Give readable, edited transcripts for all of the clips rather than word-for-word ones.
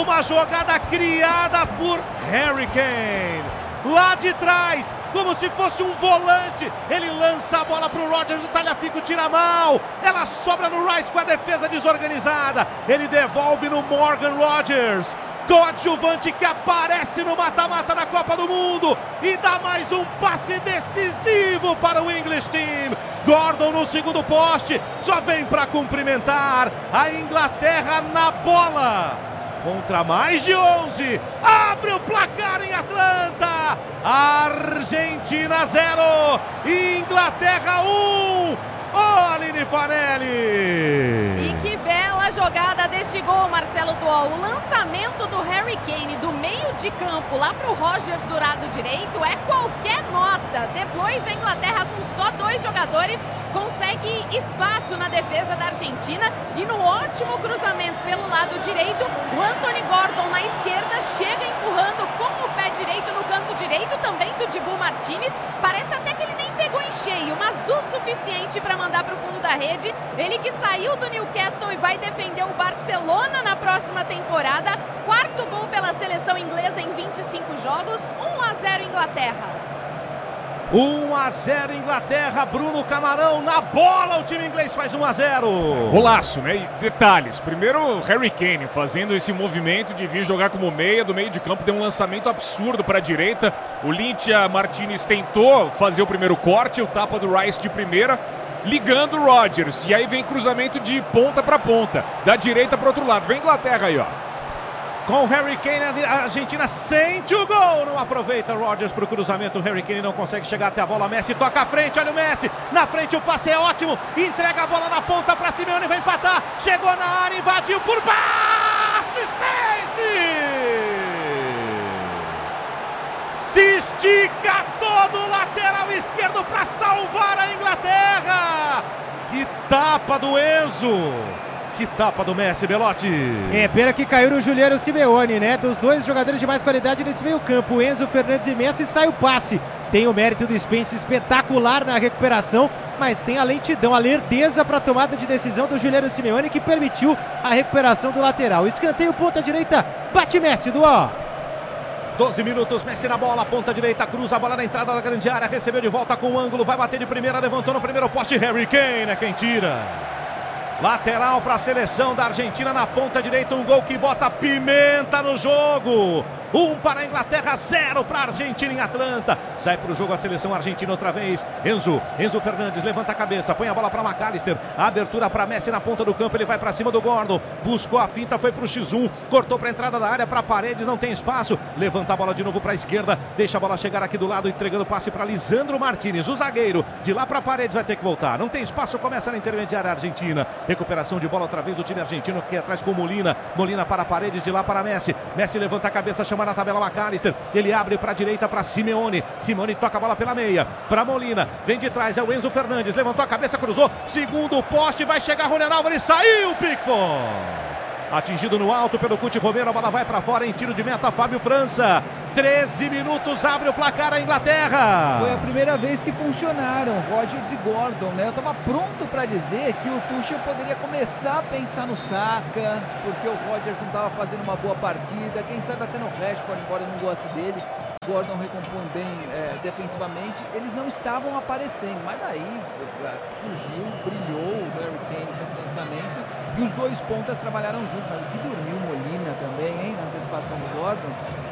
Uma jogada criada por Harry Kane. Lá de trás, como se fosse um volante, ele lança a bola para o Rodgers, o Tagliafico tira mal, ela sobra no Rice com a defesa desorganizada, ele devolve no Morgan Rodgers, coadjuvante que aparece no mata-mata da Copa do Mundo e dá mais um passe decisivo para o English Team. Gordon no segundo poste, só vem para cumprimentar a Inglaterra na bola. Contra mais de 11, abre o placar em Atlanta, Argentina 0, Inglaterra 1, Aline Fanelli. E que bela jogada deste gol, Marcelo Duol. O lançamento do Harry Kane do meio de campo lá para o Rodgers do lado direito é qualquer nota. Depois a Inglaterra com só 2 jogadores consegue espaço na defesa da Argentina e no ótimo cruzamento pelo lado direito, o Anthony Gordon na esquerda chega empurrando com o pé direito no canto direito também do Dibu Martínez. Parece até que ele nem pegou em cheio, mas o suficiente para mandar para o fundo da rede. Ele que saiu do Newcastle e vai defender o Barcelona na próxima temporada. 4º gol pela seleção inglesa em 25 jogos, 1-0 Inglaterra. 1-0 Inglaterra, Bruno Camarão na bola, o time inglês faz 1-0. Golaço, né? E detalhes, primeiro Harry Kane fazendo esse movimento de vir jogar como meia, do meio de campo, deu um lançamento absurdo para a direita, o Lincia Martinez tentou fazer o primeiro corte, o tapa do Rice de primeira, ligando o Rodgers, e aí vem cruzamento de ponta para ponta, da direita para outro lado, vem Inglaterra aí, ó. Com o Harry Kane, a Argentina sente o gol, não aproveita o Rodgers para o cruzamento, o Harry Kane não consegue chegar até a bola, Messi toca à frente, olha o Messi, na frente o passe é ótimo, entrega a bola na ponta para Simeone, vai empatar, chegou na área, invadiu por baixo, Space! Se estica todo o lateral esquerdo para salvar a Inglaterra, que tapa do Enzo! Que tapa do Messi, Belotti. É, pena que caiu no Juliano Simeone, né? Dos 2 jogadores de mais qualidade nesse meio campo, Enzo Fernandes e Messi, sai o passe. Tem o mérito do Spence espetacular na recuperação, mas tem a lentidão, a lerdeza para a tomada de decisão do Juliano Simeone, que permitiu a recuperação do lateral. Escanteio, ponta direita, bate Messi, Duó. 12 minutos, Messi na bola, ponta direita, cruza a bola na entrada da grande área, recebeu de volta com o ângulo, vai bater de primeira, levantou no primeiro poste, Harry Kane é quem tira. Lateral para a seleção da Argentina na ponta direita, um gol que bota pimenta no jogo. 1 para a Inglaterra, 0 para a Argentina em Atlanta. Sai para o jogo a seleção argentina outra vez. Enzo Fernandes levanta a cabeça, põe a bola para McAllister. A abertura para Messi na ponta do campo, ele vai para cima do Gordon. Buscou a finta, foi para o X1, cortou para a entrada da área, para Paredes, não tem espaço. Levanta a bola de novo para a esquerda, deixa a bola chegar aqui do lado, entregando passe para Lisandro Martínez. O zagueiro de lá para Paredes vai ter que voltar. Não tem espaço, começa na intermediária argentina. Recuperação de bola outra vez do time argentino, aqui atrás com Molina. Molina para Paredes, de lá para Messi. Messi levanta a cabeça, chama na tabela McAllister, ele abre para a direita para Simeone, Simeone toca a bola pela meia, para Molina, vem de trás, é o Enzo Fernandes, levantou a cabeça, cruzou, segundo poste, vai chegar Julián Álvares, saiu Pickford, atingido no alto pelo Cuti Romero, a bola vai para fora em tiro de meta, Fábio França. 13 minutos, abre o placar a Inglaterra. Foi a primeira vez que funcionaram, Rodgers e Gordon, né? Eu estava pronto para dizer que o Tuchel poderia começar a pensar no Saka, porque o Rodgers não estava fazendo uma boa partida, quem sabe até no Rashford, embora eu não goste dele. Gordon recompõe bem defensivamente, eles não estavam aparecendo, mas daí surgiu, brilhou o Harry Kane com esse lançamento e os 2 pontas trabalharam juntos, mas o que dormiu Molina também, hein, na antecipação do Gordon.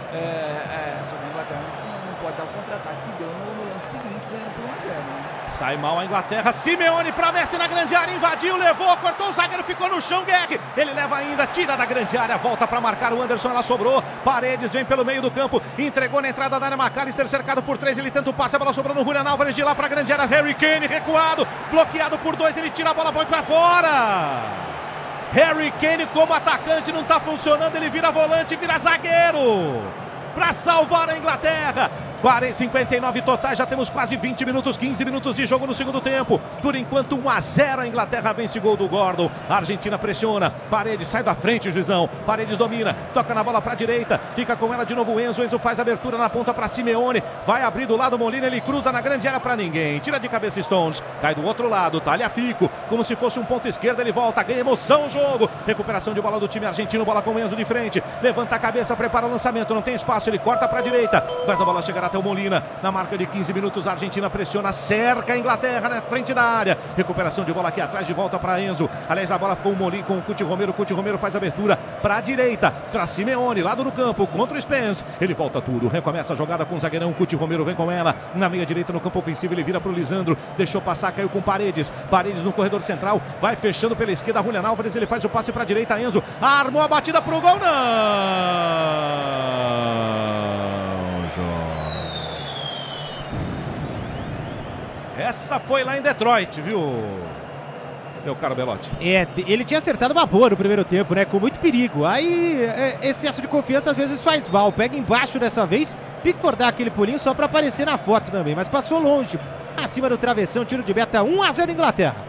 Só que a Inglaterra não pode dar o contra-ataque que deu no lance seguinte, ganhando por 1-0. Né? Sai mal a Inglaterra, Simeone para Messi na grande área, invadiu, levou, cortou o zagueiro, ficou no chão, Guerre, ele leva ainda, tira da grande área, volta para marcar o Anderson, ela sobrou, Paredes vem pelo meio do campo, entregou na entrada da área, McAllister cercado por 3, ele tenta o passe, a bola sobrou no Julián Álvares, de lá para a grande área, Harry Kane recuado, bloqueado por 2, ele tira a bola, põe para fora. Harry Kane como atacante não está funcionando, ele vira volante, vira zagueiro. para salvar a Inglaterra. 59 totais, já temos quase 20 minutos, 15 minutos de jogo no segundo tempo. Por enquanto 1-0, a Inglaterra vence, gol do Gordon. A Argentina pressiona, Paredes sai da frente, juizão. Paredes domina, toca na bola para a direita, fica com ela de novo o Enzo. Enzo faz a abertura na ponta para Simeone, vai abrir do lado Molina, ele cruza na grande área para ninguém. Tira de cabeça Stones, cai do outro lado, Tagliafico, como se fosse um ponto esquerdo, ele volta, ganha emoção o jogo. Recuperação de bola do time argentino, bola com o Enzo de frente, levanta a cabeça, prepara o lançamento, não tem espaço, ele corta para a direita, faz a bola chegar até o Molina. Na marca de 15 minutos, a Argentina pressiona, cerca a Inglaterra na frente da área. Recuperação de bola aqui atrás, de volta para Enzo. Aliás, a bola com o Molina, com o Cuti Romero. Cuti Romero faz a abertura para a direita, para Simeone, lado do campo, contra o Spence. Ele volta tudo, recomeça a jogada com o zagueirão. Cuti Romero vem com ela, na meia direita no campo ofensivo, ele vira para o Lisandro, deixou passar, caiu com Paredes. Paredes no corredor central, vai fechando pela esquerda, Julián Álvares, ele faz o passe para a direita, Enzo armou a batida pro gol, não! Essa foi lá em Detroit, viu, meu caro Belotti? Ele tinha acertado uma boa no primeiro tempo, né? Com muito perigo. Aí, excesso de confiança às vezes faz mal. Pega embaixo dessa vez, Pickford dá aquele pulinho só para aparecer na foto também. Mas passou longe, acima do travessão, tiro de meta, 1-0 Inglaterra.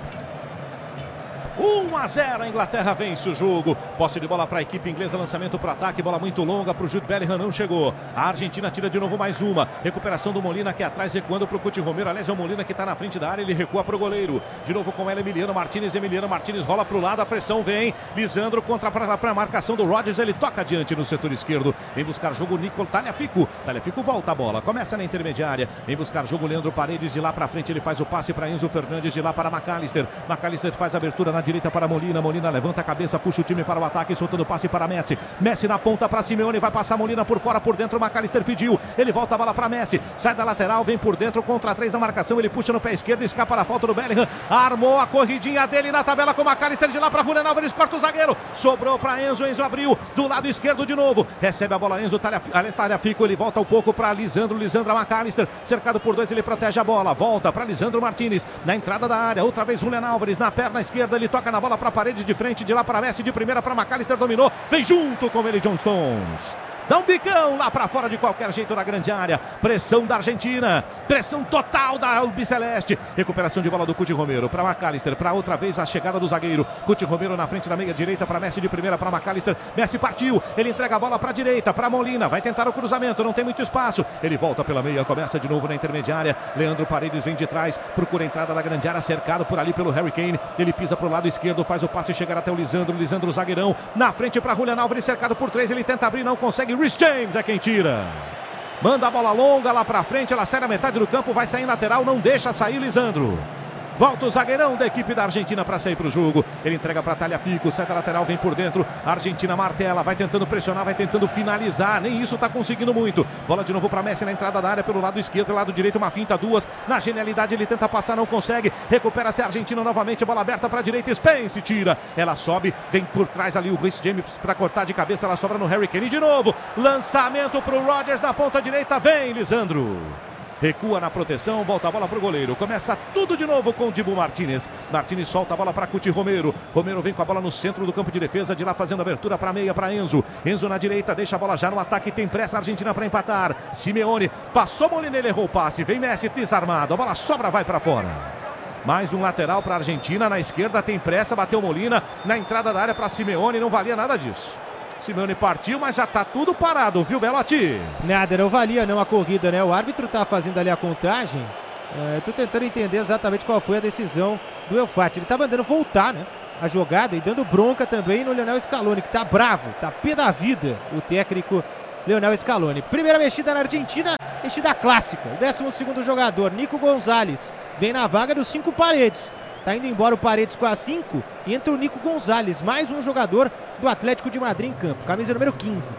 1-0, a Inglaterra vence o jogo. Posse de bola para a equipe inglesa, lançamento para ataque, bola muito longa para o Jude Bellingham, não chegou. A Argentina tira de novo mais uma. Recuperação do Molina aqui atrás, recuando para o Cuti Romero. Aliás, é o Molina que está na frente da área, ele recua para o goleiro. De novo com ela, Emiliano Martínez rola para o lado, a pressão vem. Lisandro contra para a marcação do Rodgers, ele toca adiante no setor esquerdo. Vem buscar jogo Nicolas Tagliafico. Tagliafico volta a bola, começa na intermediária. Vem buscar jogo Leandro Paredes, de lá para frente ele faz o passe para Enzo Fernandes, de lá para McAllister. McAllister faz a abertura na direita para Molina. Molina levanta a cabeça, puxa o time para o ataque, soltando o passe para Messi. Messi na ponta para Simeone, vai passar Molina por fora, por dentro. McAllister pediu, ele volta a bola para Messi, sai da lateral, vem por dentro, contra 3 na marcação, ele puxa no pé esquerdo, escapa da falta do Bellingham, armou a corridinha dele na tabela com McAllister, de lá para Julián Álvares, corta o zagueiro, sobrou para Enzo. Enzo abriu do lado esquerdo de novo, recebe a bola Enzo, Tagliafico, ele volta um pouco para Lisandro a McAllister, cercado por 2, ele protege a bola, volta para Lisandro Martínez, na entrada da área, outra vez Julián Álvares, na perna esquerda, ele toca na bola para Paredes de frente, de lá para Messi, de primeira para McAllister, dominou, vem junto com ele John Stones. Dá um bicão lá para fora de qualquer jeito na grande área. Pressão da Argentina. Pressão total da Albiceleste. Recuperação de bola do Cuti Romero para McAllister. Para outra vez a chegada do zagueiro. Cuti Romero na frente da meia direita para Messi, de primeira para McAllister. Messi partiu. Ele entrega a bola para a direita. Para Molina. Vai tentar o cruzamento. Não tem muito espaço. Ele volta pela meia. Começa de novo na intermediária. Leandro Paredes vem de trás. Procura a entrada da grande área. Cercado por ali pelo Harry Kane. Ele pisa para o lado esquerdo. Faz o passe. Chegar até o Lisandro. Lisandro zagueirão. Na frente para Julián Álvares. Cercado por 3. Ele tenta abrir. Não consegue. Reece James é quem tira. Manda a bola longa lá pra frente, ela sai na metade do campo, vai sair lateral, não deixa sair Lisandro. Volta o zagueirão da equipe da Argentina para sair para o jogo. Ele entrega para Tagliafico, sai da lateral, vem por dentro. A Argentina martela, vai tentando pressionar, vai tentando finalizar. Nem isso está conseguindo muito. Bola de novo para Messi na entrada da área pelo lado esquerdo, lado direito, uma finta, 2. Na genialidade ele tenta passar, não consegue. Recupera-se a Argentina novamente, bola aberta para a direita. Spence tira. Ela sobe, vem por trás ali o Reece James para cortar de cabeça. Ela sobra no Harry Kane de novo. Lançamento para o Rodgers na ponta direita. Vem Lisandro. Recua na proteção, volta a bola para o goleiro. Começa tudo de novo com o Dibu Martínez. Martínez solta a bola para Cuti Romero. Romero vem com a bola no centro do campo de defesa. De lá fazendo abertura para a meia para Enzo. Enzo na direita, deixa a bola já no ataque. Tem pressa a Argentina para empatar. Simeone passou Molina, ele errou o passe. Vem Messi desarmado. A bola sobra, vai para fora. Mais um lateral para a Argentina. Na esquerda tem pressa, bateu Molina. Na entrada da área para Simeone, não valia nada disso. Simeone partiu, mas já está tudo parado, viu, Belotti? Nada, não valia não a corrida, né? O árbitro tá fazendo ali a contagem. Tô tentando entender exatamente qual foi a decisão do Elfati. Ele tá mandando voltar, né? A jogada e dando bronca também no Lionel Scaloni, que tá bravo, tá pé da vida, o técnico Lionel Scaloni. Primeira mexida na Argentina, mexida clássica. O 12º jogador, Nico Gonzalez, vem na vaga dos 5 Paredes. Tá indo embora o Paredes com a 5 e entra o Nico Gonzalez, mais um jogador do Atlético de Madrid em campo, camisa número 15.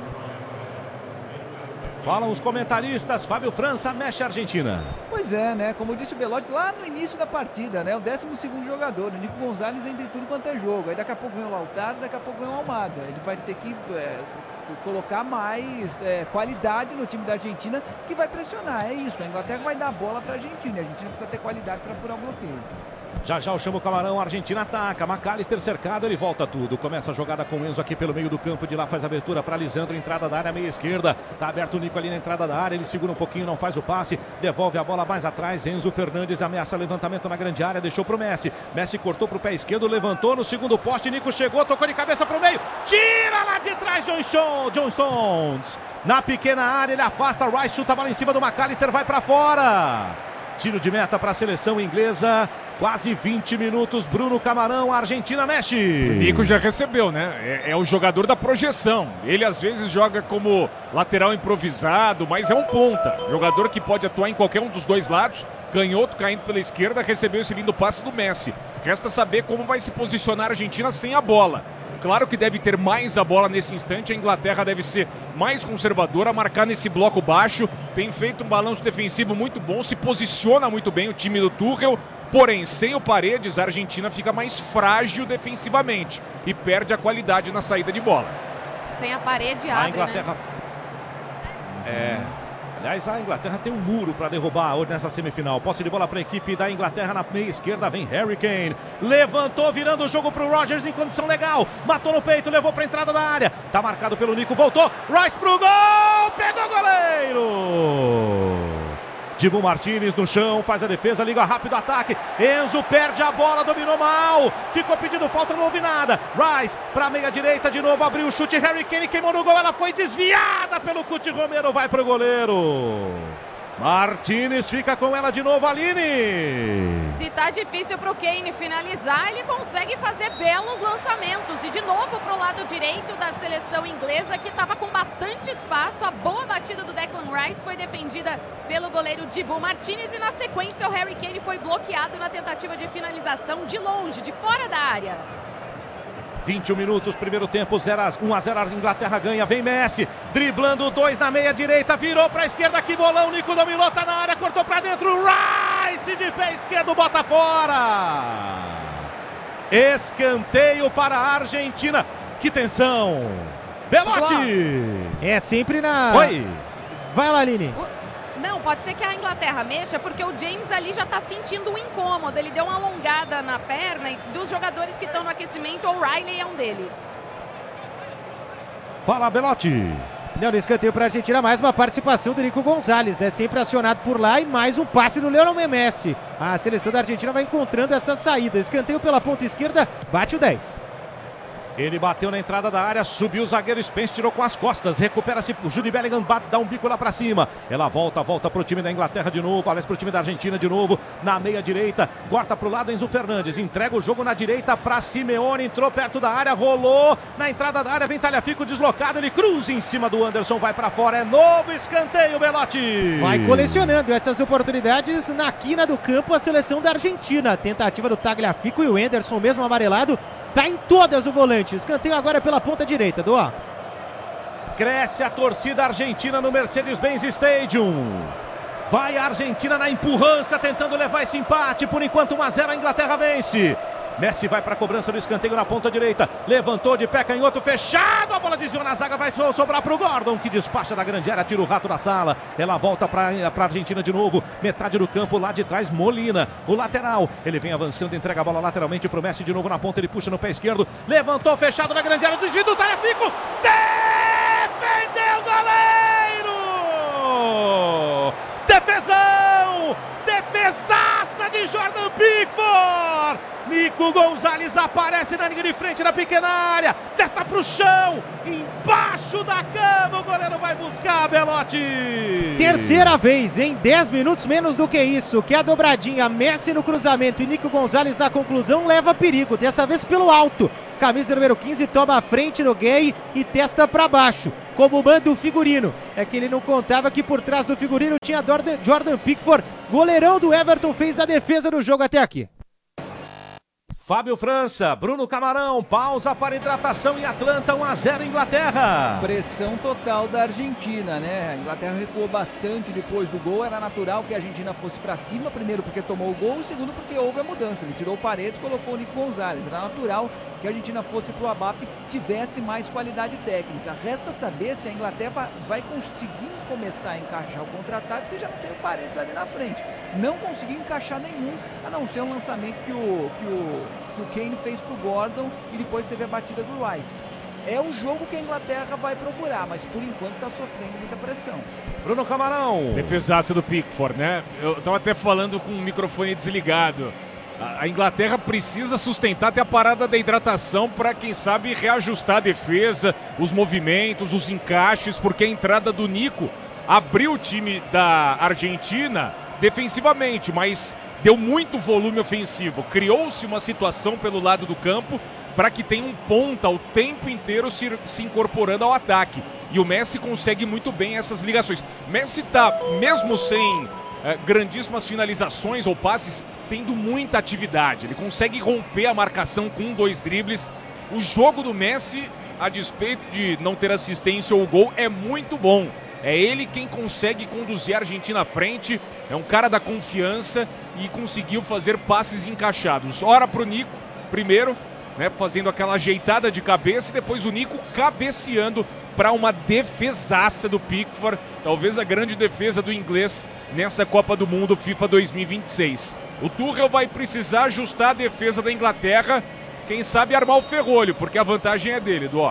Falam os comentaristas, Fábio França mexe a Argentina. Pois é, né? Como disse o Belotti lá no início da partida, né? O 12º jogador, o Nico Gonzalez, entra em tudo quanto é jogo. Aí daqui a pouco vem o Lautaro, daqui a pouco vem o Almada. Ele vai ter que colocar mais qualidade no time da Argentina, que vai pressionar. É isso, a Inglaterra vai dar a bola para a Argentina precisa ter qualidade para furar o bloqueio. Já já eu chamo o Camarão, a Argentina ataca, McAllister cercado, ele volta tudo, começa a jogada com o Enzo aqui pelo meio do campo, de lá faz a abertura para Lisandro, entrada da área, meia esquerda, tá aberto o Nico ali na entrada da área, ele segura um pouquinho, não faz o passe, devolve a bola mais atrás, Enzo Fernandes ameaça levantamento na grande área, deixou pro Messi, Messi cortou pro pé esquerdo, levantou no segundo poste, Nico chegou, tocou de cabeça pro meio, tira lá de trás John Stones, na pequena área, ele afasta, Rice chuta a bola em cima do McAllister, vai para fora. Tiro de meta para a seleção inglesa. Quase 20 minutos. Bruno Camarão, a Argentina mexe. O Nico já recebeu, né? É o jogador da projeção. Ele às vezes joga como lateral improvisado, mas é um ponta. Jogador que pode atuar em qualquer um dos dois lados. Canhoto caindo pela esquerda, recebeu esse lindo passe do Messi. Resta saber como vai se posicionar a Argentina sem a bola. Claro que deve ter mais a bola nesse instante, a Inglaterra deve ser mais conservadora, marcar nesse bloco baixo, tem feito um balanço defensivo muito bom, se posiciona muito bem o time do Tuchel, porém, sem o Paredes, a Argentina fica mais frágil defensivamente e perde a qualidade na saída de bola. Sem a parede A abre, Inglaterra... né? Aliás, a Inglaterra tem um muro para derrubar hoje nessa semifinal. Posse de bola para a equipe da Inglaterra na meia esquerda. Vem Harry Kane. Levantou, virando o jogo para o Rodgers em condição legal. Matou no peito, levou para a entrada da área. Tá marcado pelo Nico, voltou. Rice pro gol. Pegou o goleiro. Dibu Martínez no chão, faz a defesa, liga rápido o ataque. Enzo perde a bola, dominou mal. Ficou pedindo falta, não houve nada. Rice para meia direita, de novo abriu o chute. Harry Kane queimou no gol, ela foi desviada pelo Cuti Romero, vai pro goleiro. Martínez fica com ela de novo, Aline. Se tá difícil pro Kane finalizar, ele consegue fazer belos lançamentos. E de novo pro lado direito da seleção inglesa, que estava com bastante espaço. A boa batida do Declan Rice foi defendida pelo goleiro Dibu Martínez. E na sequência o Harry Kane foi bloqueado na tentativa de finalização de longe, de fora da área. 21 minutos, primeiro tempo, 1-0, a Inglaterra ganha, vem Messi, driblando 2 na meia direita, virou para a esquerda, que bolão, Nico dominou, tá na área, cortou para dentro, Rice de pé esquerdo, bota fora. Escanteio para a Argentina, que tensão. Belotti. É sempre na... Oi. Vai lá, Aline. Não, pode ser que a Inglaterra mexa, porque o James ali já está sentindo um incômodo. Ele deu uma alongada na perna e dos jogadores que estão no aquecimento, o Riley é um deles. Fala, Belotti. Não, no escanteio para a Argentina, mais uma participação do Nico Gonzalez, né? Sempre acionado por lá, e mais um passe do Lionel Messi. A seleção da Argentina vai encontrando essa saída. Escanteio pela ponta esquerda, bate o 10. Ele bateu na entrada da área, subiu o zagueiro Spence, tirou com as costas, recupera-se o Jude Bellingham, dá um bico lá pra cima. Ela volta pro time da Inglaterra de novo, aliás pro time da Argentina de novo, na meia direita, corta pro lado Enzo Fernandes, entrega o jogo na direita pra Simeone, entrou perto da área, rolou na entrada da área, vem Tagliafico deslocado, ele cruza em cima do Anderson, vai pra fora, é novo escanteio, Belotti. Vai colecionando essas oportunidades na quina do campo a seleção da Argentina. Tentativa do Tagliafico e o Anderson, mesmo amarelado, tá em todas o volante. Escanteio agora pela ponta direita, Doá. Cresce a torcida argentina no Mercedes-Benz Stadium. Vai a Argentina na empurrança, tentando levar esse empate. Por enquanto 1-0, a Inglaterra vence. Messi vai para a cobrança do escanteio na ponta direita. Levantou de pé, canhoto fechado. A bola desviou na zaga, vai sobrar para o Gordon, que despacha da grande área, tira o rato da sala. Ela volta para a Argentina de novo. Metade do campo, lá de trás, Molina. O lateral, ele vem avançando, entrega a bola lateralmente para o Messi de novo na ponta. Ele puxa no pé esquerdo. Levantou, fechado na grande área. Desvio do Tagliafico. Defendeu o goleiro! Defesão! Defesaça de Jordan Pickford! Nico Gonzalez aparece na linha de frente da pequena área, testa pro chão, embaixo da cama, o goleiro vai buscar, Belotti. Terceira vez em 10 minutos, menos do que isso, que a dobradinha Messi no cruzamento e Nico Gonzalez na conclusão leva perigo, dessa vez pelo alto. Camisa número 15 toma a frente no Gay e testa para baixo, como manda o figurino. É que ele não contava que por trás do figurino tinha Jordan Pickford, goleirão do Everton, fez a defesa do jogo até aqui. Fábio França, Bruno Camarão, pausa para hidratação em Atlanta, 1-0 Inglaterra. Pressão total da Argentina, né? A Inglaterra recuou bastante depois do gol, era natural que a Argentina fosse para cima, primeiro porque tomou o gol, segundo porque houve a mudança. Ele tirou o Paredes, colocou o Nico Gonzalez, era natural que a Argentina fosse para o abafo e tivesse mais qualidade técnica. Resta saber se a Inglaterra vai conseguir começar a encaixar o contra-ataque, porque já não tem o Paredes ali na frente. Não conseguiu encaixar nenhum, a não ser um lançamento que o Kane fez para o Gordon e depois teve a batida do Rice. É o jogo que a Inglaterra vai procurar, mas por enquanto está sofrendo muita pressão. Bruno Camarão. Defesaça do Pickford, né? Eu estava até falando com o microfone desligado. A Inglaterra precisa sustentar até a parada da hidratação para, quem sabe, reajustar a defesa, os movimentos, os encaixes, porque a entrada do Nico abriu o time da Argentina defensivamente, mas deu muito volume ofensivo. Criou-se uma situação pelo lado do campo para que tenha um ponta o tempo inteiro se incorporando ao ataque. E o Messi consegue muito bem essas ligações. Messi está, mesmo sem grandíssimas finalizações ou passes, tendo muita atividade. Ele consegue romper a marcação com 2 dribles. O jogo do Messi, a despeito de não ter assistência ou gol, é muito bom. É ele quem consegue conduzir a Argentina à frente. É um cara da confiança e conseguiu fazer passes encaixados. Ora para o Nico, primeiro, né, fazendo aquela ajeitada de cabeça, e depois o Nico cabeceando para uma defesaça do Pickford. Talvez a grande defesa do inglês nessa Copa do Mundo FIFA 2026. O Tuchel vai precisar ajustar a defesa da Inglaterra, quem sabe armar o ferrolho, porque a vantagem é dele, Duó.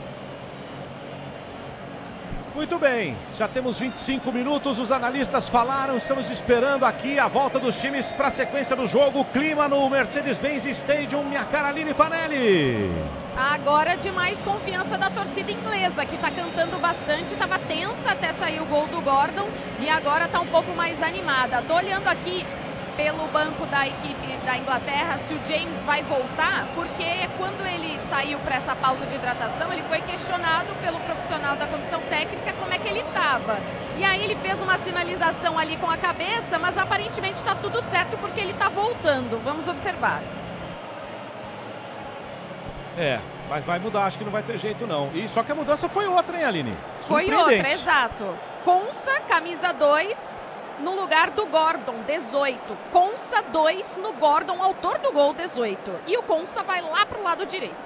Muito bem, já temos 25 minutos, os analistas falaram, estamos esperando aqui a volta dos times para a sequência do jogo. Clima no Mercedes-Benz Stadium, minha cara Aline Fanelli. Agora de mais confiança da torcida inglesa, que está cantando bastante, estava tensa até sair o gol do Gordon e agora está um pouco mais animada. Tô olhando aqui pelo banco da equipe da Inglaterra se o James vai voltar, porque quando ele saiu para essa pausa de hidratação, ele foi questionado pelo profissional da comissão técnica como é que ele estava. E aí ele fez uma sinalização ali com a cabeça, mas aparentemente está tudo certo porque ele está voltando. Vamos observar. Mas vai mudar, acho que não vai ter jeito não. E só que a mudança foi outra, hein, Aline? Foi outra, exato. Konsa, camisa 2, no lugar do Gordon, 18. Konsa 2 no Gordon, autor do gol, 18. E o Konsa vai lá pro lado direito.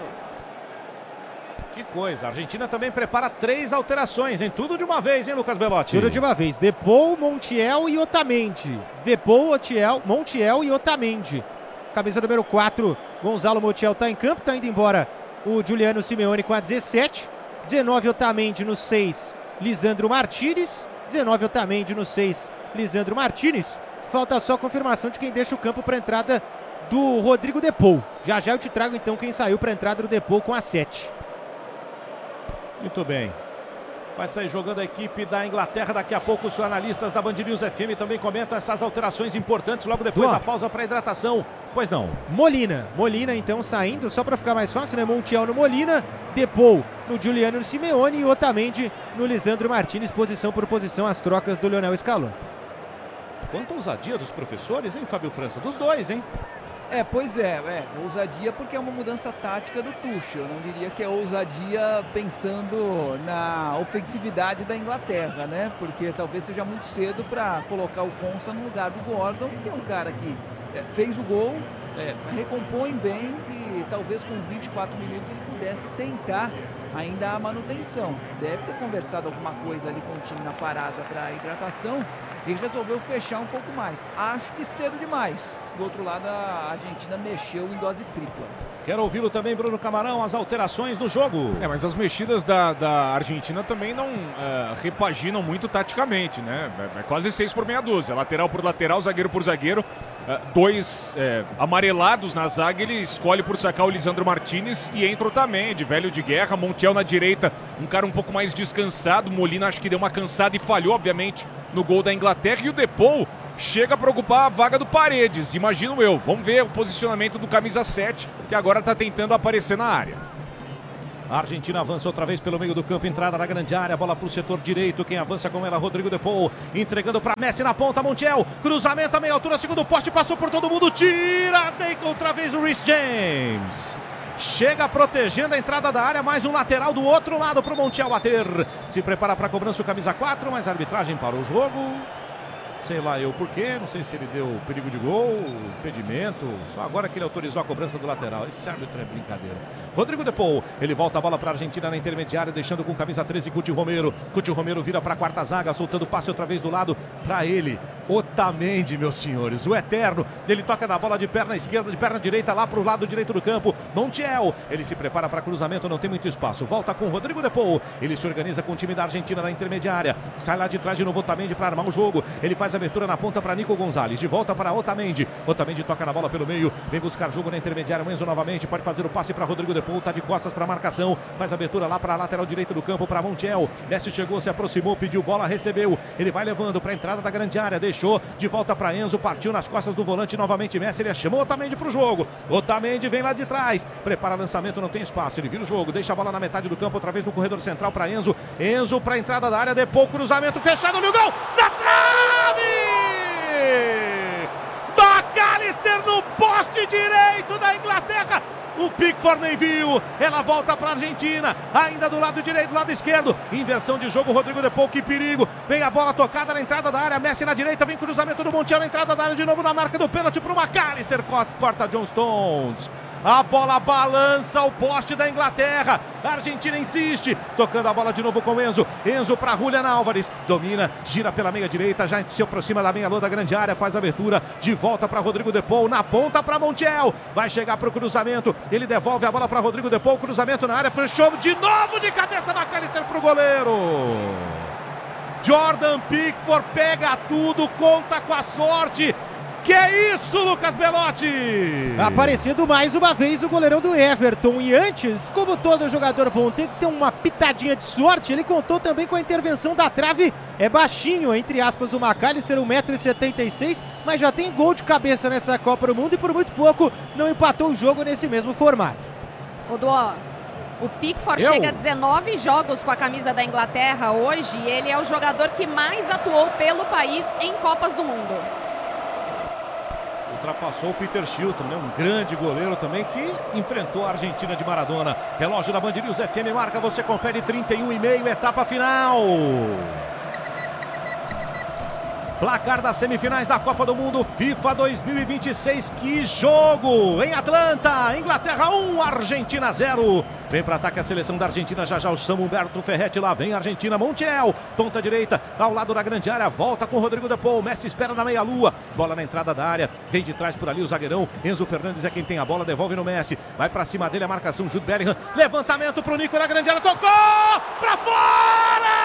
Que coisa, a Argentina também prepara 3 alterações, hein? Tudo de uma vez, hein, Lucas Belotti? Tudo de uma vez. Depou, Montiel e Otamendi. Depou, Montiel e Otamendi. Camisa número 4, Gonzalo Montiel está em campo, está indo embora o Giuliano Simeone com a 17. 19, Otamendi no 6, Lisandro Martínez. 19, Otamendi no 6, Lisandro Martínez. Falta só a confirmação de quem deixa o campo para a entrada do Rodrigo Depou. Já eu te trago então quem saiu para a entrada do Depou com a 7. Muito bem. Vai sair jogando a equipe da Inglaterra. Daqui a pouco os analistas da Band News FM também comentam essas alterações importantes logo depois da pausa para hidratação. Pois não. Molina então saindo, só para ficar mais fácil, né? Montiel no Molina, Depou no Giuliano Simeone e Otamendi no Lisandro Martínez, posição por posição, as trocas do Lionel Scaloni. Quanta ousadia dos professores, hein, Fábio França? Dos dois, hein? Pois é, ousadia porque é uma mudança tática do Tuchel. Eu não diria que é ousadia pensando na ofensividade da Inglaterra, né? Porque talvez seja muito cedo para colocar o Konsa no lugar do Gordon, que é um cara que fez o gol, recompõe bem e talvez com 24 minutos ele pudesse tentar ainda a manutenção. Deve ter conversado alguma coisa ali com o time na parada para hidratação e resolveu fechar um pouco mais. Acho que cedo demais. Do outro lado, a Argentina mexeu em dose tripla. Quero ouvi-lo também, Bruno Camarão, as alterações no jogo. Mas as mexidas da Argentina também não repaginam muito taticamente, né? É quase 6 por meia dúzia. Lateral por lateral, zagueiro por zagueiro. 2 amarelados na zaga, ele escolhe por sacar o Lisandro Martínez e entra o Otamendi, velho de guerra. Montiel na direita, um cara um pouco mais descansado. Molina acho que deu uma cansada e falhou, obviamente, no gol da Inglaterra. E o Depou chega para ocupar a vaga do Paredes, imagino eu. Vamos ver o posicionamento do camisa 7, que agora está tentando aparecer na área. A Argentina avança outra vez pelo meio do campo, entrada na grande área, bola para o setor direito, quem avança com ela, Rodrigo Depou, entregando para Messi na ponta, Montiel, cruzamento a meia altura, segundo poste, passou por todo mundo, tira, tem outra vez o Reece James. Chega protegendo a entrada da área, mais um lateral do outro lado para o Montiel bater. Se prepara para a cobrança o camisa 4, mas a arbitragem parou o jogo. Sei lá eu por quê, não sei se ele deu perigo de gol, impedimento, só agora que ele autorizou a cobrança do lateral. Esse árbitro é brincadeira. Rodrigo De Paul, ele volta a bola para a Argentina na intermediária, deixando com camisa 13 Cuti Romero. Cuti Romero vira para a quarta zaga, soltando o passe outra vez do lado para ele. Otamendi, meus senhores, o eterno. Ele toca na bola de perna esquerda, de perna direita lá para o lado direito do campo. Montiel, ele se prepara para cruzamento, não tem muito espaço. Volta com Rodrigo De Paul, ele se organiza com o time da Argentina na intermediária. Sai lá de trás de novo Otamendi para armar o jogo. Ele faz a abertura na ponta para Nico Gonzalez. De volta para Otamendi. Otamendi toca na bola pelo meio, vem buscar jogo na intermediária. O Enzo novamente pode fazer o passe para Rodrigo De Paul, tá de costas para a marcação. Faz a abertura lá para a lateral direita do campo para Montiel. Messi chegou, se aproximou, pediu bola, recebeu. Ele vai levando para a entrada da grande área, deixou de volta para Enzo, partiu nas costas do volante novamente Messi, ele chamou Otamendi para o jogo. Otamendi vem lá de trás, prepara lançamento, não tem espaço, ele vira o jogo, deixa a bola na metade do campo, outra vez no corredor central para Enzo. Enzo para a entrada da área, depois cruzamento fechado no gol, na trave! McAllister no poste direito da Inglaterra. O Pickford nem viu, ela volta para a Argentina, ainda do lado direito, do lado esquerdo, inversão de jogo, Rodrigo De Paul, que perigo, vem a bola tocada na entrada da área, Messi na direita, vem cruzamento do Montiel na entrada da área, de novo na marca do pênalti para o McAllister, corta John Stones. A bola balança o poste da Inglaterra. A Argentina insiste. Tocando a bola de novo com Enzo. Enzo para Julian Álvares. Domina, gira pela meia direita. Já se aproxima da meia lua da grande área. Faz a abertura. De volta para Rodrigo De Paul. Na ponta para Montiel. Vai chegar para o cruzamento. Ele devolve a bola para Rodrigo De Paul. Cruzamento na área. Fechou de novo de cabeça. McAllister para o goleiro. Jordan Pickford pega tudo. Conta com a sorte. Que é isso, Lucas Belotti? Aparecendo mais uma vez o goleirão do Everton. E antes, como todo jogador bom tem que ter uma pitadinha de sorte, ele contou também com a intervenção da trave. É baixinho, entre aspas, o McAllister, 1,76 m, mas já tem gol de cabeça nessa Copa do Mundo e por muito pouco não empatou o jogo nesse mesmo formato. Oduó, o Pickford chega a 19 jogos com a camisa da Inglaterra hoje e ele é o jogador que mais atuou pelo país em Copas do Mundo. Ultrapassou o Peter Shilton, né? Um grande goleiro também que enfrentou a Argentina de Maradona. Relógio da Band News FM marca, você confere 31,5, etapa final. Placar das semifinais da Copa do Mundo FIFA 2026. Que jogo! Em Atlanta, Inglaterra 1, Argentina 0. Vem para ataque a seleção da Argentina, já o Samu Humberto Ferretti, lá vem a Argentina, Montiel, ponta direita, ao lado da grande área, volta com Rodrigo De Paul, Messi espera na meia-lua, bola na entrada da área, vem de trás por ali o zagueirão, Enzo Fernandes é quem tem a bola, devolve no Messi, vai para cima dele a marcação, Jude Bellingham, levantamento pro Nico na grande área, tocou para fora!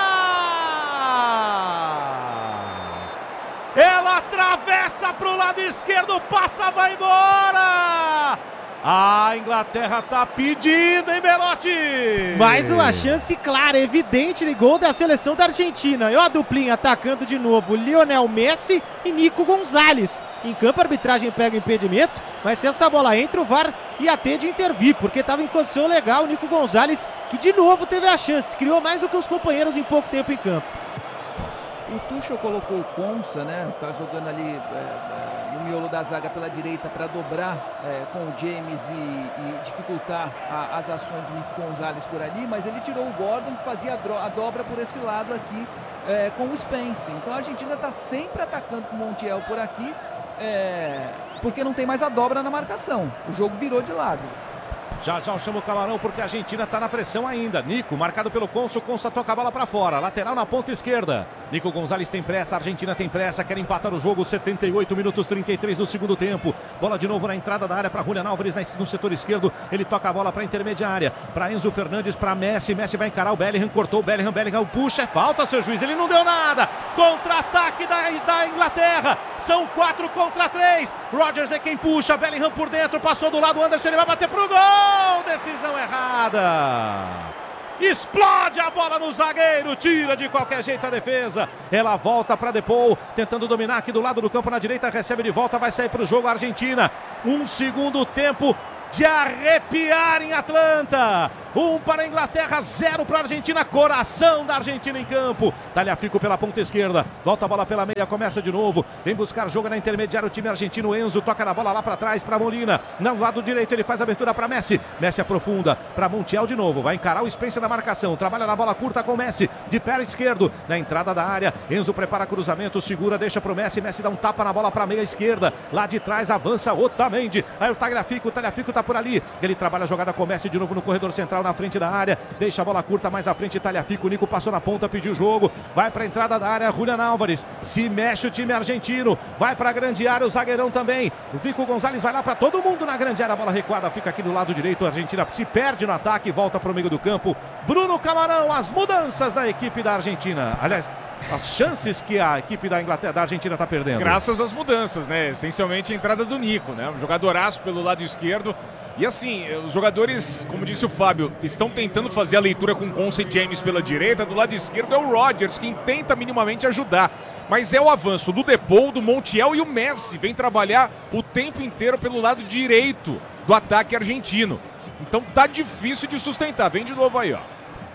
Ela atravessa pro lado esquerdo, passa, vai embora! A Inglaterra tá pedindo, hein, Belotti? Mais uma chance clara, evidente de gol da seleção da Argentina. E ó a duplinha atacando de novo, Lionel Messi e Nico Gonzalez. Em campo a arbitragem pega o impedimento, mas se essa bola entra o VAR ia ter de intervir, porque estava em posição legal o Nico Gonzalez, que de novo teve a chance, criou mais do que os companheiros em pouco tempo em campo. O Tuchel colocou o Konsa, né? Tá jogando ali no miolo da zaga pela direita para dobrar com o James e dificultar as ações do Nico Gonzalez por ali, mas ele tirou o Gordon que fazia a dobra por esse lado aqui com o Spence. Então a Argentina está sempre atacando com o Montiel por aqui, porque não tem mais a dobra na marcação. O jogo virou de lado. Já chama o Camarão porque a Argentina está na pressão ainda. Nico, marcado pelo Consa, o Consa toca a bola para fora. Lateral na ponta esquerda. Nico Gonzalez tem pressa, a Argentina tem pressa, quer empatar o jogo. 78 minutos 33 do segundo tempo. Bola de novo na entrada da área para Julian Álvares no setor esquerdo. Ele toca a bola para a intermediária. Para Enzo Fernandes, para Messi. Messi vai encarar o Bellingham, cortou o Bellingham. Bellingham puxa, é falta, seu juiz. Ele não deu nada. Contra-ataque da Inglaterra. São 4 contra 3. Rodgers é quem puxa. Bellingham por dentro, passou do lado. Anderson, ele vai bater pro gol. Decisão errada. Explode a bola no zagueiro, tira de qualquer jeito a defesa. Ela volta para De Paul, tentando dominar aqui do lado do campo na direita, recebe de volta, vai sair para o jogo a Argentina. Um segundo tempo de arrepiar em Atlanta. 1 para a Inglaterra, 0 para a Argentina. Coração da Argentina em campo. Tagliafico pela ponta esquerda, volta a bola pela meia, começa de novo, vem buscar jogo na intermediária o time argentino. Enzo toca na bola lá para trás para Molina, no lado direito ele faz a abertura para Messi, Messi aprofunda para Montiel de novo, vai encarar o Spencer na marcação, trabalha na bola curta com Messi, de pé esquerdo, na entrada da área, Enzo prepara cruzamento, segura, deixa pro Messi, Messi dá um tapa na bola para meia esquerda, lá de trás avança Otamendi, aí o Tagliafico tá por ali, ele trabalha a jogada com Messi de novo no corredor central, na frente da área, deixa a bola curta mais à frente, Tagliafico, o Nico passou na ponta, pediu o jogo, vai para a entrada da área, Julián Álvares, se mexe o time argentino, vai para a grande área, o zagueirão também, o Nico Gonzalez vai lá para todo mundo na grande área, a bola recuada fica aqui do lado direito, a Argentina se perde no ataque, volta para o meio do campo, Bruno Camarão, as mudanças da equipe da Argentina, aliás, as chances que a equipe da Inglaterra, da Argentina está perdendo. Graças às mudanças, né? Essencialmente a entrada do Nico, né? Um jogadoraço pelo lado esquerdo. E assim, os jogadores, como disse o Fábio, estão tentando fazer a leitura com Conce e James pela direita. Do lado esquerdo é o Rodgers, quem tenta minimamente ajudar. Mas é o avanço do Depou, do Montiel e o Messi. Vem trabalhar o tempo inteiro pelo lado direito do ataque argentino. Então tá difícil de sustentar. Vem de novo aí, ó.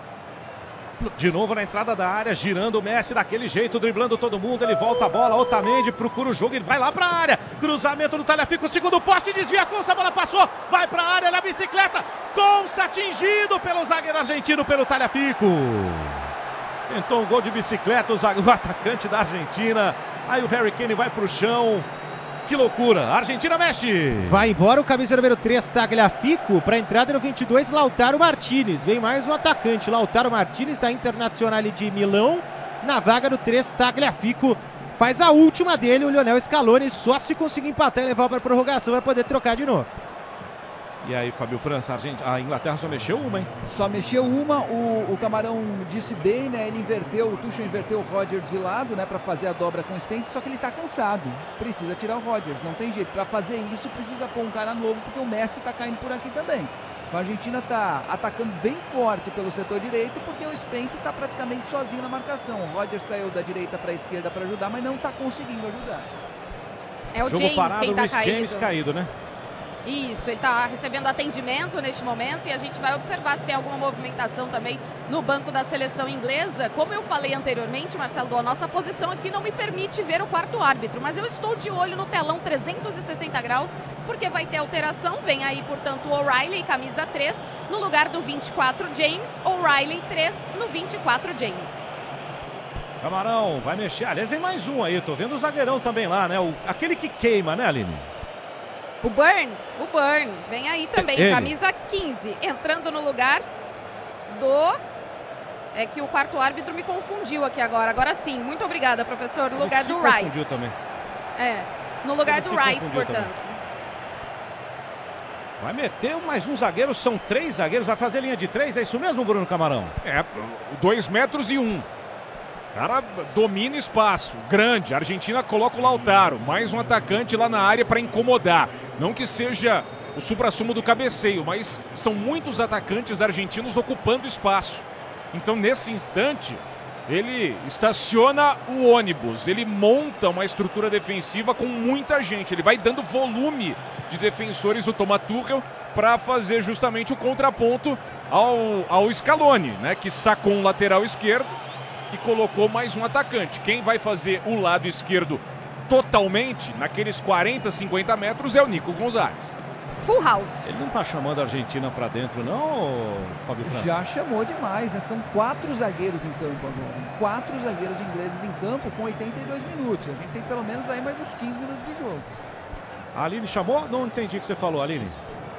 De novo na entrada da área, girando o Messi daquele jeito, driblando todo mundo, ele volta a bola, Otamendi procura o jogo, ele vai lá pra área, cruzamento do Tagliafico, segundo poste, desvia a Conça, a bola passou, vai pra área na bicicleta, Conça atingido pelo zagueiro argentino, pelo Tagliafico. Tentou um gol de bicicleta, o atacante da Argentina, aí o Harry Kane vai pro chão. Que loucura, a Argentina mexe. Vai embora o camisa número 3, Tagliafico, para a entrada no 22, Lautaro Martinez. Vem mais um atacante, Lautaro Martinez da Internazionale de Milão. Na vaga do 3, Tagliafico. Faz a última dele, o Lionel Scaloni. Só se conseguir empatar e levar para a prorrogação vai poder trocar de novo. E aí, Fábio França, a Inglaterra só mexeu uma, hein? Só mexeu uma, o Camarão disse bem, né? Ele inverteu, o Tuchel inverteu o Rodgers de lado, né? Pra fazer a dobra com o Spence, só que ele tá cansado. Precisa tirar o Rodgers, não tem jeito. Pra fazer isso, precisa pôr um cara novo, porque o Messi tá caindo por aqui também. A Argentina tá atacando bem forte pelo setor direito, porque o Spence tá praticamente sozinho na marcação. O Rodgers saiu da direita pra esquerda pra ajudar, mas não tá conseguindo ajudar. É o Jogo James parado, quem tá Luiz caído. James caído, né? Isso, ele está recebendo atendimento neste momento e a gente vai observar se tem alguma movimentação também no banco da seleção inglesa. Como eu falei anteriormente, Marcelo, a nossa posição aqui não me permite ver o quarto árbitro, mas eu estou de olho no telão 360 graus, porque vai ter alteração. Vem aí, portanto, o O'Reilly, camisa 3, no lugar do 24 James, O'Reilly 3 no 24 James. Camarão vai mexer, aliás vem mais um aí, tô vendo o zagueirão também lá, né? Aquele que queima, né, Aline? O Burn, vem aí também, camisa 15, entrando no lugar do... É que o quarto árbitro me confundiu aqui agora. Agora sim, muito obrigada, professor. No lugar do Rice. Confundiu também. No lugar do Rice, portanto. Também. Vai meter mais um zagueiro, são 3 zagueiros, vai fazer linha de 3, é isso mesmo, Bruno Camarão? 2 metros e 1. Cara, domina espaço, grande. A Argentina coloca o Lautaro, mais um atacante lá na área para incomodar. Não que seja o suprassumo do cabeceio, mas são muitos atacantes argentinos ocupando espaço. Então, nesse instante, ele estaciona o ônibus, ele monta uma estrutura defensiva com muita gente. Ele vai dando volume de defensores do Thomas Tuchel para fazer justamente o contraponto ao Scaloni, né, que sacou um lateral esquerdo e colocou mais um atacante. Quem vai fazer o lado esquerdo totalmente, naqueles 40, 50 metros, é o Nico Gonzalez. Full house. Ele não tá chamando a Argentina pra dentro, não, Fábio França? Já chamou demais, né? São 4 zagueiros em campo agora. 4 zagueiros ingleses em campo com 82 minutos. A gente tem pelo menos aí mais uns 15 minutos de jogo. A Aline chamou? Não entendi o que você falou, Aline.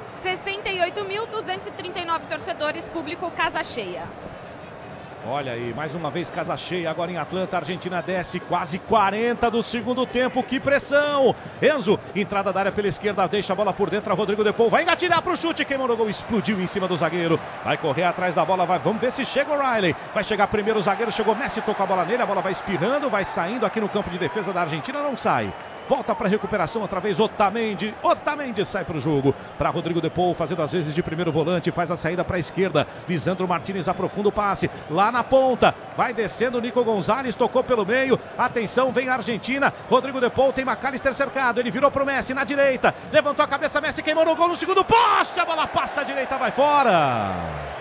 68.239 torcedores, público casa cheia. Olha aí, mais uma vez casa cheia, agora em Atlanta, a Argentina desce quase 40 do segundo tempo, que pressão! Enzo, entrada da área pela esquerda, deixa a bola por dentro, a Rodrigo Depou vai engatilhar pro chute, queimou no gol, explodiu em cima do zagueiro, vai correr atrás da bola, vamos ver se chega o O'Reilly, vai chegar primeiro o zagueiro, chegou Messi, tocou a bola nele, a bola vai espirrando, vai saindo aqui no campo de defesa da Argentina, não sai. Volta para recuperação outra vez, Otamendi sai para o jogo, para Rodrigo Depou, fazendo as vezes de primeiro volante, faz a saída para a esquerda, Lisandro Martinez aprofunda o passe, lá na ponta, vai descendo o Nico Gonzalez, tocou pelo meio, atenção, vem a Argentina, Rodrigo Depou, tem McAllister cercado, ele virou para o Messi na direita, levantou a cabeça, Messi queimou no gol no segundo poste, a bola passa à direita, vai fora.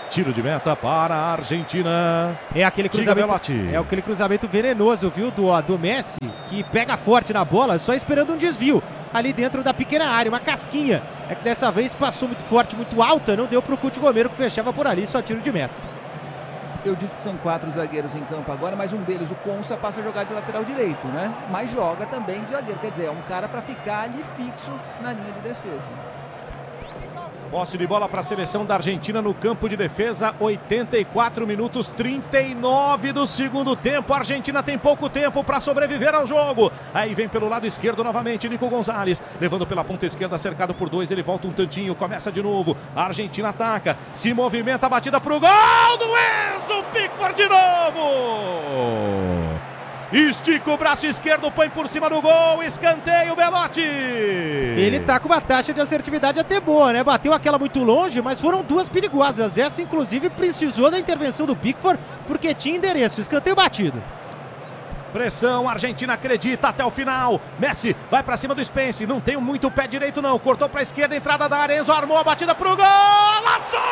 Tiro de meta para a Argentina. É aquele cruzamento venenoso, viu, do Messi, que pega forte na bola, só esperando um desvio ali dentro da pequena área, uma casquinha. É que dessa vez passou muito forte, muito alta, não deu pro Couto Gomeiro, que fechava por ali, só tiro de meta. Eu disse que são 4 zagueiros em campo agora, mas um deles, o Konsa, passa a jogar de lateral direito, né? Mas joga também de zagueiro, quer dizer, é um cara para ficar ali fixo na linha de defesa. Posse de bola para a seleção da Argentina no campo de defesa, 84 minutos 39 do segundo tempo. A Argentina tem pouco tempo para sobreviver ao jogo. Aí vem pelo lado esquerdo novamente Nico Gonzalez, levando pela ponta esquerda, cercado por 2, ele volta um tantinho, começa de novo. A Argentina ataca, se movimenta, a batida para o gol do Enzo Pickford de novo. Estica o braço esquerdo, põe por cima do gol, escanteio, Belotti. Ele tá com uma taxa de assertividade até boa, né? Bateu aquela muito longe, mas foram 2 perigosas. Essa, inclusive, precisou da intervenção do Pickford, porque tinha endereço. Escanteio batido. Pressão, a Argentina acredita até o final. Messi vai pra cima do Spence, não tem muito o pé direito não. Cortou pra esquerda, entrada da área, Enzo armou a batida pro gol. Laçou!